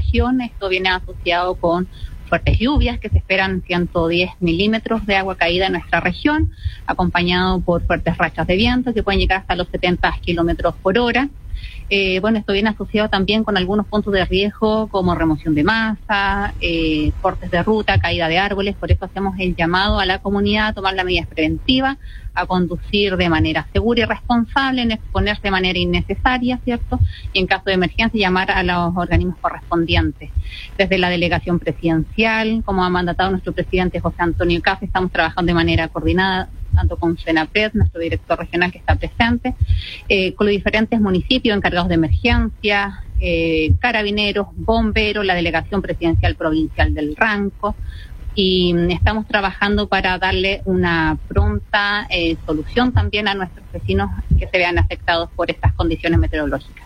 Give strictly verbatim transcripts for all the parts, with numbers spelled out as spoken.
región. Esto viene asociado con fuertes lluvias que se esperan ciento diez milímetros de agua caída en nuestra región, acompañado por fuertes rachas de viento que pueden llegar hasta los setenta kilómetros por hora. Eh, bueno, esto viene asociado también con algunos puntos de riesgo como remoción de masa, eh, cortes de ruta, caída de árboles. Por eso hacemos el llamado a la comunidad a tomar las medidas preventivas, a conducir de manera segura y responsable, en exponerse de manera innecesaria, ¿cierto? Y en caso de emergencia llamar a los organismos correspondientes. Desde la delegación presidencial, como ha mandatado nuestro presidente José Antonio Café, estamos trabajando de manera coordinada tanto con Senapred, nuestro director regional que está presente, eh, con los diferentes municipios encargados de emergencia, eh, carabineros, bomberos, la delegación presidencial provincial del Ranco, y estamos trabajando para darle una pronta eh, solución también a nuestros vecinos que se vean afectados por estas condiciones meteorológicas.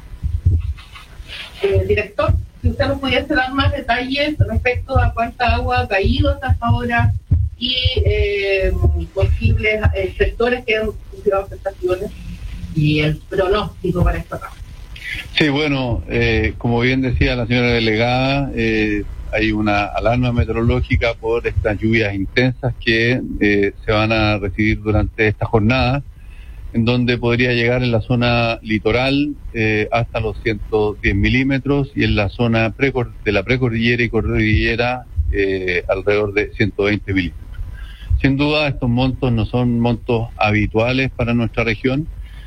Eh, director, si usted nos pudiese dar más detalles respecto a cuánta agua ha caído hasta ahora y eh, posibles eh, sectores que han sufrido afectaciones y el pronóstico para esta tarde. Sí, bueno, eh, como bien decía la señora delegada, eh, hay una alarma meteorológica por estas lluvias intensas que eh, se van a recibir durante esta jornada, en donde podría llegar en la zona litoral eh, hasta los ciento diez milímetros y en la zona precor- de la precordillera y cordillera eh, alrededor de ciento veinte milímetros. Sin duda, estos montos no son montos habituales para nuestra región.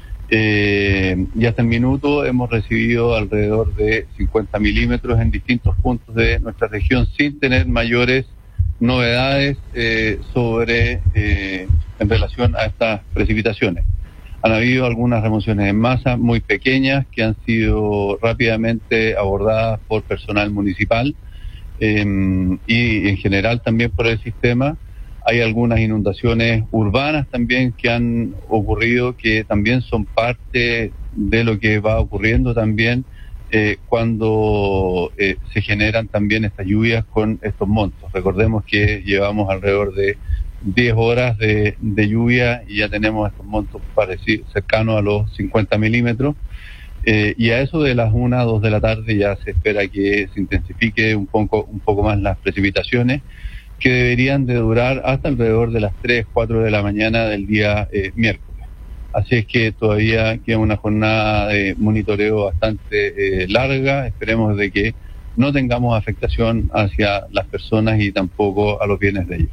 Eh, y hasta el minuto hemos recibido alrededor de cincuenta milímetros en distintos puntos de nuestra región sin tener mayores novedades eh, sobre eh, en relación a estas precipitaciones. Han habido algunas remociones en masa muy pequeñas que han sido rápidamente abordadas por personal municipal eh, y en general también por el sistema. Hay algunas inundaciones urbanas también que han ocurrido, que también son parte de lo que va ocurriendo también eh, cuando eh, se generan también estas lluvias con estos montos. Recordemos que llevamos alrededor de diez horas de, de lluvia y ya tenemos estos montos parecidos, cercanos a los cincuenta milímetros. Eh, y a eso de las una, dos de la tarde ya se espera que se intensifique un poco, un poco más las precipitaciones, que deberían de durar hasta alrededor de las tres, cuatro de la mañana del día eh, miércoles. Así es que todavía queda una jornada de monitoreo bastante eh, larga. Esperemos de que no tengamos afectación hacia las personas y tampoco a los bienes de ellos.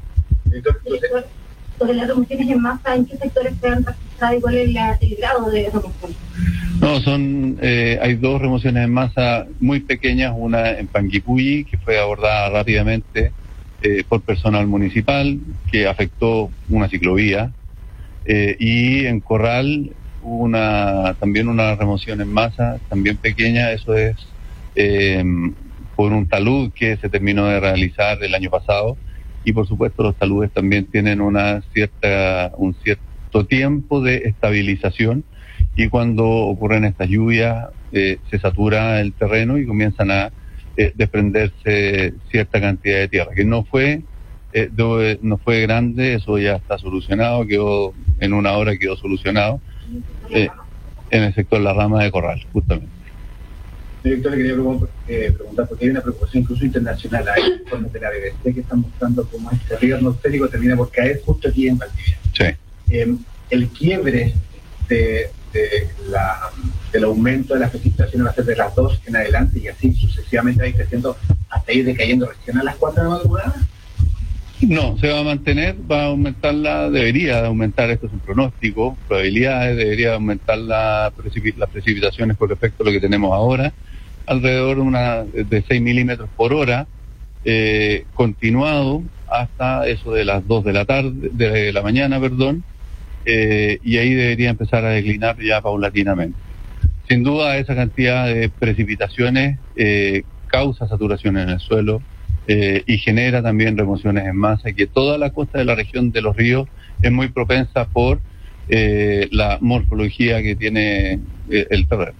Sobre las remociones en masa, ¿en qué sectores se han registrado y cuál es la, el grado de remoción? No, son eh, hay dos remociones en masa muy pequeñas, una en Panguipulli, que fue abordada rápidamente Eh, por personal municipal, que afectó una ciclovía, eh, y en Corral una también una remoción en masa, también pequeña, eso es eh, por un talud que se terminó de realizar el año pasado, y por supuesto los taludes también tienen una cierta un cierto tiempo de estabilización, y cuando ocurren estas lluvias eh, se satura el terreno y comienzan a Eh, desprenderse cierta cantidad de tierra, que no fue eh, de, no fue grande, eso ya está solucionado, quedó en una hora quedó solucionado eh, en el sector La Rama de Corral, justamente. Director, le quería preguntar, eh, preguntar porque hay una preocupación incluso internacional, hay informes de la B B C que están mostrando cómo este río atmosférico termina por caer justo aquí en Valdivia. Sí. Eh, el quiebre de, de la, del aumento de las precipitaciones va a ser de las dos en adelante y así sucesivamente va a ir creciendo hasta ir decayendo recién a las cuatro de la madrugada. No, se va a mantener, va a aumentar la, debería de aumentar, esto es un pronóstico, probabilidades, debería aumentar la precip- las precipitaciones con respecto a lo que tenemos ahora, alrededor de una de seis milímetros por hora, eh, continuado hasta eso de las dos de la tarde, de la mañana, perdón, eh, y ahí debería empezar a declinar ya paulatinamente. Sin duda esa cantidad de precipitaciones eh, causa saturación en el suelo eh, y genera también remociones en masa, y que toda la costa de la región de los ríos es muy propensa por eh, la morfología que tiene eh, el terreno.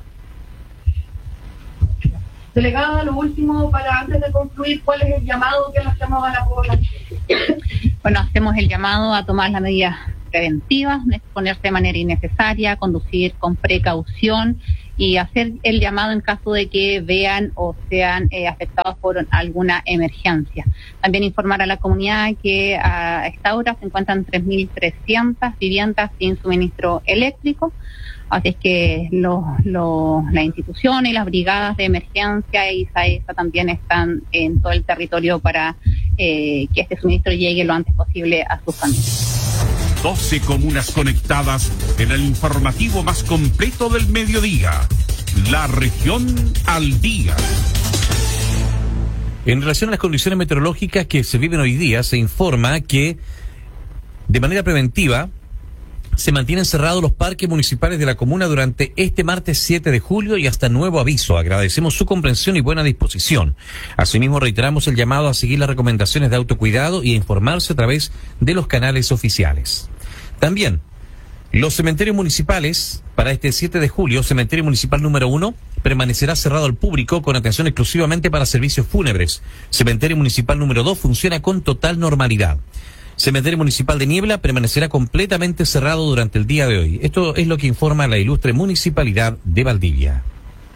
Delegada, lo último para antes de concluir, ¿cuál es el llamado que le hacemos a la población? Bueno, hacemos el llamado a tomar las medidas preventivas, exponerse de manera innecesaria, conducir con precaución y hacer el llamado en caso de que vean o sean eh, afectados por alguna emergencia. También informar a la comunidad que a esta hora se encuentran tres mil trescientas viviendas sin suministro eléctrico, así es que los, los, las instituciones y las brigadas de emergencia y SAESA también están en todo el territorio para eh, que este suministro llegue lo antes posible a sus familias. doce comunas conectadas en el informativo más completo del mediodía. La región al día. En relación a las condiciones meteorológicas que se viven hoy día, se informa que de manera preventiva se mantienen cerrados los parques municipales de la comuna durante este martes siete de julio y hasta nuevo aviso. Agradecemos su comprensión y buena disposición. Asimismo, reiteramos el llamado a seguir las recomendaciones de autocuidado y a informarse a través de los canales oficiales. También, los cementerios municipales, para este siete de julio, cementerio municipal número uno, permanecerá cerrado al público con atención exclusivamente para servicios fúnebres. Cementerio municipal número dos funciona con total normalidad. Cementerio Municipal de Niebla permanecerá completamente cerrado durante el día de hoy. Esto es lo que informa la ilustre Municipalidad de Valdivia.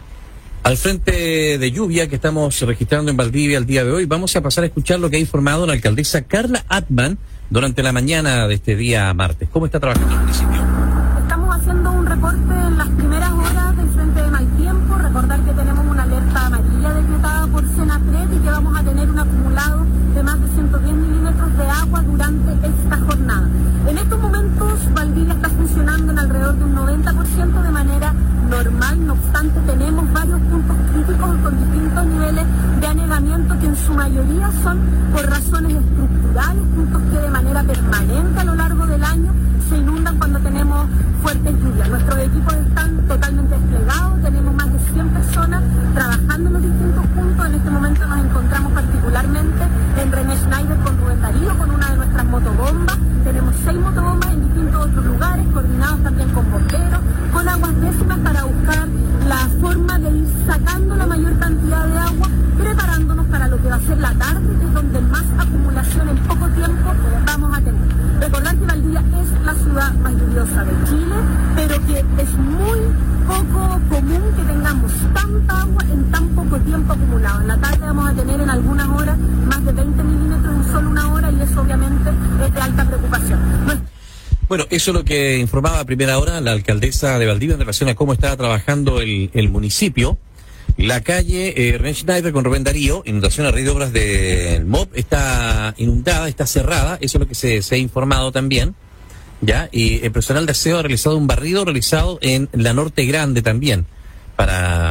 Al frente de lluvia que estamos registrando en Valdivia el día de hoy, vamos a pasar a escuchar lo que ha informado la alcaldesa Carla Atman durante la mañana de este día martes. ¿Cómo está trabajando el municipio? Estamos haciendo un reporte en las primeras horas del frente de mal tiempo. Recordar que tenemos una alerta amarilla decretada por Senapred y que vamos a tener un acumulado de más de ciento diez milímetros de agua durante esta jornada. En estos momentos Valdivia está funcionando en alrededor de un noventa por ciento de manera normal, no obstante tenemos varios puntos críticos con distintos niveles de anegamiento que en su mayoría son por razones estructurales, puntos que de manera permanente a lo largo del año se inundan cuando tenemos fuertes lluvias. Nuestros equipos están totalmente desplegados, tenemos más de cien personas trabajando en los distintos puntos. En este momento nos encontramos particularmente en René Schneider con Rubén Darío, con una de nuestras motobombas. Tenemos seis motobombas en distintos otros lugares, coordinados también con bomberos, con aguas décimas para buscar la forma de ir sacando la mayor cantidad de agua, preparándonos para lo que va a ser la tarde, que es donde más acumulación en poco tiempo vamos a tener. Recordar que Valdivia es la ciudad más lluviosa de Chile, pero que es muy poco común que tengamos tanta agua en tan poco tiempo acumulado. En la tarde vamos a tener en algunas horas más de veinte milímetros en solo una hora y eso obviamente es de alta preocupación. Bueno, eso es lo que informaba a primera hora la alcaldesa de Valdivia en relación a cómo estaba trabajando el, el municipio. La calle eh, René Schneider con Rubén Darío, inundación a raíz de obras del M O P, está inundada, está cerrada, eso es lo que se, se ha informado también, ya, y el personal de aseo ha realizado un barrido realizado en la Norte Grande también, para,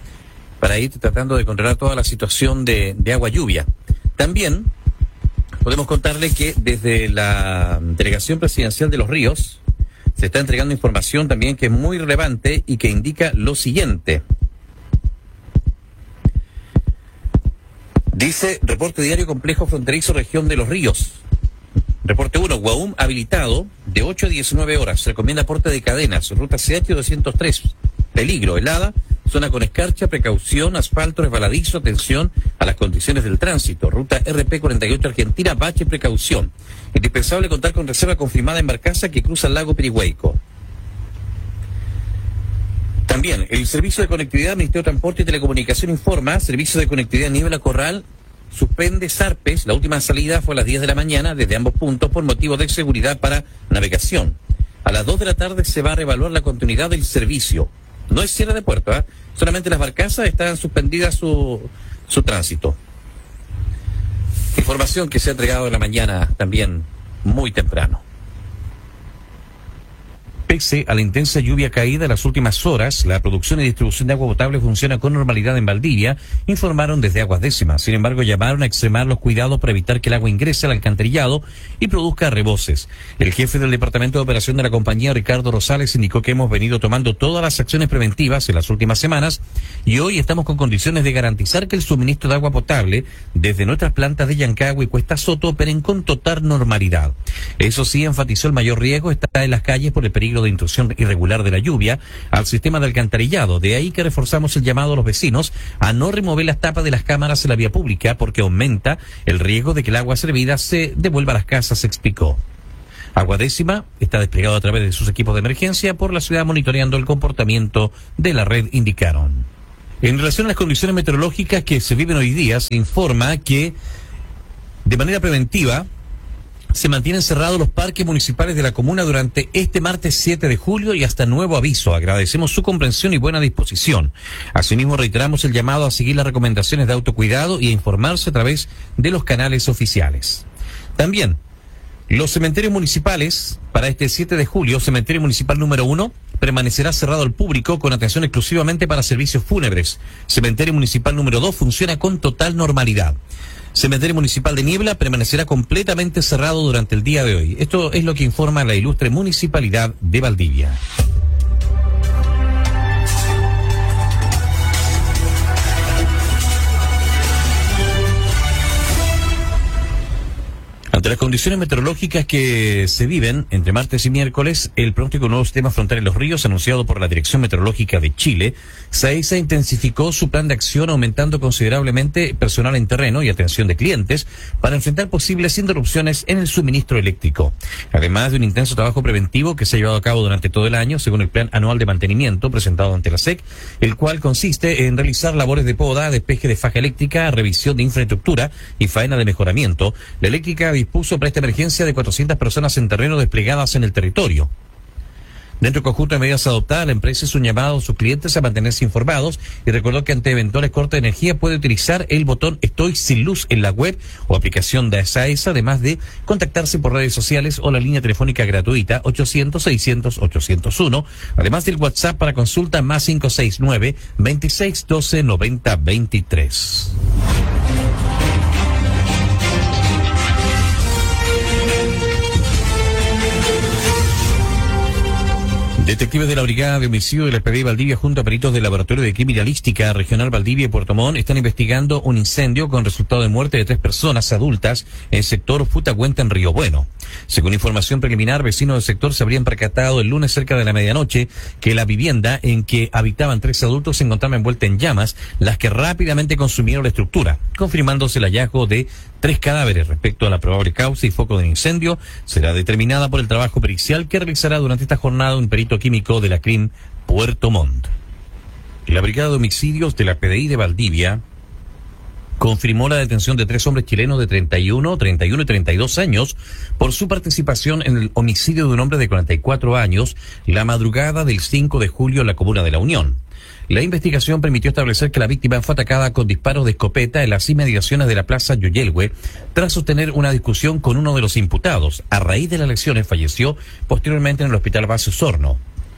para ir tratando de controlar toda la situación de, de agua lluvia. También podemos contarle que desde la Delegación Presidencial de Los Ríos se está entregando información también que es muy relevante y que indica lo siguiente. Dice, reporte diario complejo fronterizo región de Los Ríos. Reporte uno, Guaum habilitado de ocho a diecinueve horas. Recomienda aporte de cadenas. Ruta C H doscientos tres. Peligro, helada, zona con escarcha, precaución, asfalto resbaladizo, atención a las condiciones del tránsito. Ruta R P cuarenta y ocho Argentina, bache, precaución. Indispensable contar con reserva confirmada en barcaza que cruza el lago Pirihueico. También, el Servicio de Conectividad, Ministerio de Transporte y Telecomunicación informa, Servicio de Conectividad Niebla Corral suspende Zarpes, la última salida fue a las diez de la mañana desde ambos puntos por motivo de seguridad para navegación. A las dos de la tarde se va a reevaluar la continuidad del servicio. No es cierre de puerto, ¿eh? Solamente las barcazas están suspendidas su, su tránsito. Información que se ha entregado en la mañana también muy temprano. Pese a la intensa lluvia caída en las últimas horas, la producción y distribución de agua potable funciona con normalidad en Valdivia, informaron desde Aguas Décimas. Sin embargo, llamaron a extremar los cuidados para evitar que el agua ingrese al alcantarillado y produzca reboces. El jefe del Departamento de Operación de la compañía, Ricardo Rosales, indicó que hemos venido tomando todas las acciones preventivas en las últimas semanas y hoy estamos con condiciones de garantizar que el suministro de agua potable desde nuestras plantas de Yancagua y Cuesta Soto operen con total normalidad. Eso sí, enfatizó, el mayor riesgo está en las calles por el peligro de intrusión irregular de la lluvia al sistema de alcantarillado. De ahí que reforzamos el llamado a los vecinos a no remover las tapas de las cámaras en la vía pública porque aumenta el riesgo de que el agua servida se devuelva a las casas, explicó. Agua Décima está desplegado a través de sus equipos de emergencia por la ciudad monitoreando el comportamiento de la red, indicaron. En relación a las condiciones meteorológicas que se viven hoy día, se informa que de manera preventiva se mantienen cerrados los parques municipales de la comuna durante este martes siete de julio y hasta nuevo aviso. Agradecemos su comprensión y buena disposición. Asimismo, reiteramos el llamado a seguir las recomendaciones de autocuidado y a informarse a través de los canales oficiales. También, los cementerios municipales, para este siete de julio, cementerio municipal número uno, permanecerá cerrado al público con atención exclusivamente para servicios fúnebres. Cementerio municipal número dos funciona con total normalidad. Cementerio Municipal de Niebla permanecerá completamente cerrado durante el día de hoy. Esto es lo que informa la ilustre Municipalidad de Valdivia. Ante las condiciones meteorológicas que se viven entre martes y miércoles, el pronóstico de nuevo sistema frontal en los ríos, anunciado por la Dirección Meteorológica de Chile, SAESA intensificó su plan de acción aumentando considerablemente personal en terreno y atención de clientes para enfrentar posibles interrupciones en el suministro eléctrico. Además de un intenso trabajo preventivo que se ha llevado a cabo durante todo el año, según el plan anual de mantenimiento presentado ante la S E C, el cual consiste en realizar labores de poda, despeje de faja eléctrica, revisión de infraestructura y faena de mejoramiento. La eléctrica dispuso para esta emergencia de cuatrocientas personas en terreno desplegadas en el territorio. Dentro del conjunto de medidas adoptadas, la empresa hizo un llamado a sus clientes a mantenerse informados y recordó que ante eventuales cortes de energía puede utilizar el botón Estoy sin luz en la web o aplicación de SAESA, además de contactarse por redes sociales o la línea telefónica gratuita ochocientos, seiscientos, ochocientos uno, además del WhatsApp para consulta más cinco seis nueve, veintiséis, doce, noventa, veintitrés. Detectives de la Brigada de Homicidio de la P D I Valdivia junto a peritos del Laboratorio de Criminalística Regional Valdivia y Puerto Montt están investigando un incendio con resultado de muerte de tres personas adultas en el sector Futagüenta en Río Bueno. Según información preliminar, vecinos del sector se habrían percatado el lunes cerca de la medianoche que la vivienda en que habitaban tres adultos se encontraba envuelta en llamas, las que rápidamente consumieron la estructura, confirmándose el hallazgo de tres cadáveres. Respecto a la probable causa y foco del incendio, será determinada por el trabajo pericial que realizará durante esta jornada un perito químico de la C R I M Puerto Montt. La Brigada de Homicidios de la P D I de Valdivia confirmó la detención de tres hombres chilenos de treinta y uno, treinta y uno y treinta y dos años por su participación en el homicidio de un hombre de cuarenta y cuatro años la madrugada del cinco de julio en la comuna de La Unión. La investigación permitió establecer que la víctima fue atacada con disparos de escopeta en las inmediaciones de la Plaza Yoyelhue tras sostener una discusión con uno de los imputados. A raíz de las lesiones falleció posteriormente en el Hospital Base Osorno.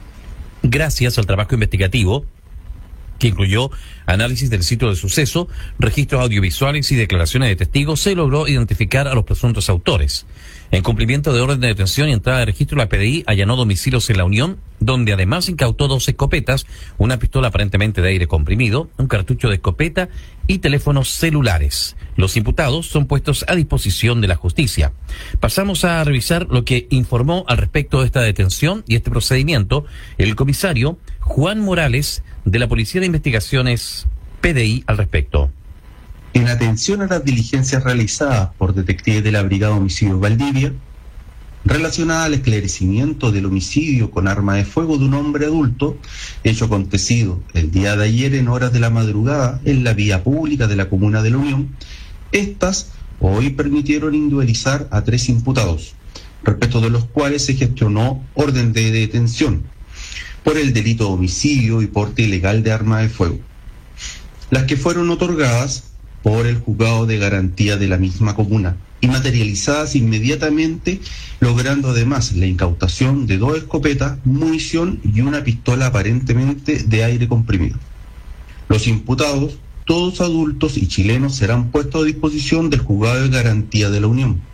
Gracias al trabajo investigativo, que incluyó análisis del sitio del suceso, registros audiovisuales y declaraciones de testigos, se logró identificar a los presuntos autores. En cumplimiento de orden de detención y entrada de registro, la P D I allanó domicilios en La Unión, donde además incautó dos escopetas, una pistola aparentemente de aire comprimido, un cartucho de escopeta y teléfonos celulares. Los imputados son puestos a disposición de la justicia. Pasamos a revisar lo que informó al respecto de esta detención y este procedimiento el comisario Juan Morales de la Policía de Investigaciones P D I al respecto. En atención a las diligencias realizadas por detectives de la Brigada de Homicidios Valdivia, relacionada al esclarecimiento del homicidio con arma de fuego de un hombre adulto, hecho acontecido el día de ayer en horas de la madrugada en la vía pública de la comuna de La Unión, estas hoy permitieron individualizar a tres imputados, respecto de los cuales se gestionó orden de detención por el delito de homicidio y porte ilegal de arma de fuego, las que fueron otorgadas por el juzgado de garantía de la misma comuna y materializadas inmediatamente, logrando además la incautación de dos escopetas, munición y una pistola aparentemente de aire comprimido. Los imputados, todos adultos y chilenos, serán puestos a disposición del juzgado de garantía de La Unión.